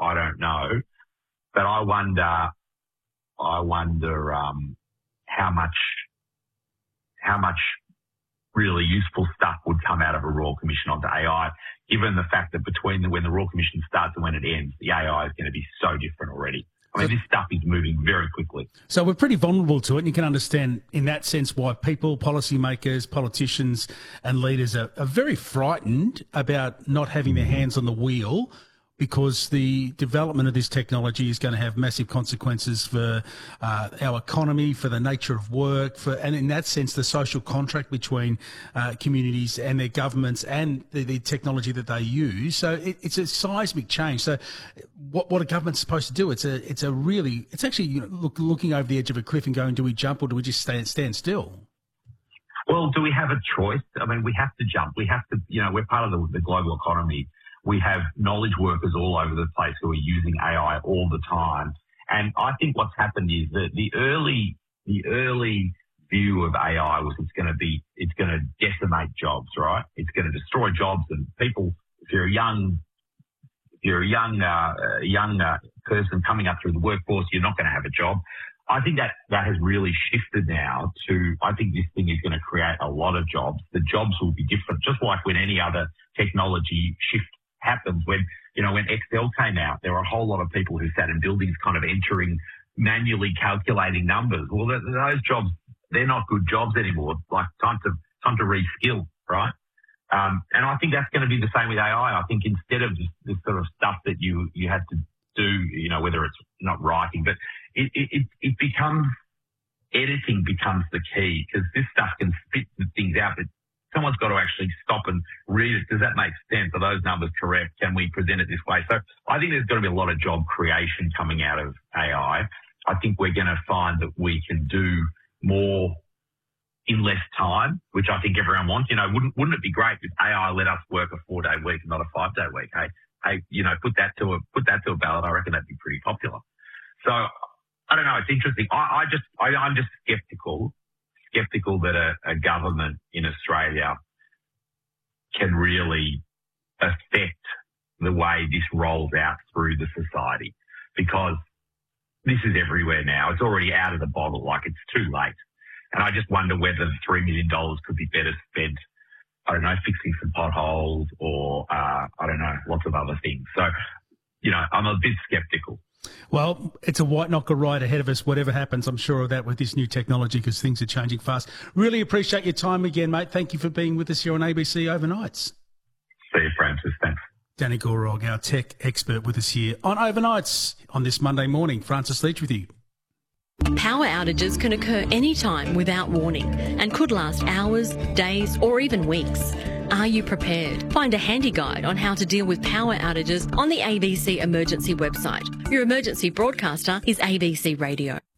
I don't know. But I wonder how much really useful stuff would come out of a Royal Commission onto AI, given the fact that when the Royal Commission starts and when it ends, the AI is going to be so different already. I mean, this stuff is moving very quickly. So we're pretty vulnerable to it, and you can understand in that sense why people, policymakers, politicians and leaders are very frightened about not having their hands on the wheel, because the development of this technology is going to have massive consequences for our economy, for the nature of work, and in that sense, the social contract between communities and their governments and the technology that they use. So it's a seismic change. So what a government's supposed to do? It's actually looking over the edge of a cliff and going, do we jump or do we just stand still? Well, do we have a choice? I mean, we have to jump. We have to, we're part of the global economy. We have knowledge workers all over the place who are using AI all the time. And I think what's happened is that the early view of AI was it's going to decimate jobs, right? It's going to destroy jobs, and people, if you're a young person coming up through the workforce, you're not going to have a job. I think that has really shifted now to, I think this thing is going to create a lot of jobs. The jobs will be different, just like when any other technology shift happens. When Excel came out, there were a whole lot of people who sat in buildings kind of manually calculating numbers. Well, those jobs, they're not good jobs anymore. Like time to reskill, right? And I think that's going to be the same with AI. I think instead of this sort of stuff that you had to do, whether it's not writing, but it becomes, editing becomes the key, because this stuff can spit things out, but someone's got to actually stop and read it. Does that make sense? Are those numbers correct? Can we present it this way? So I think there's going to be a lot of job creation coming out of AI. I think we're going to find that we can do more in less time, which I think everyone wants. Wouldn't it be great if AI let us work a 4-day week and not a 5-day week? Hey, put that to a ballot. I reckon that'd be pretty popular. So I don't know. It's interesting. I'm just skeptical that a government in Australia can really affect the way this rolls out through the society, because this is everywhere now. It's already out of the bottle. Like, it's too late. And I just wonder whether the $3 million could be better spent, I don't know, fixing some potholes or, lots of other things. So, I'm a bit skeptical. Well, it's a white knocker ride ahead of us, whatever happens. I'm sure of that with this new technology, because things are changing fast. Really appreciate your time again, mate. Thank you for being with us here on ABC Overnights. See you, Francis. Thanks. Danny Gorog, our tech expert, with us here on Overnights on this Monday morning. Francis Leach with you. Power outages can occur anytime without warning and could last hours, days, or even weeks. Are you prepared? Find a handy guide on how to deal with power outages on the ABC Emergency website. Your emergency broadcaster is ABC Radio.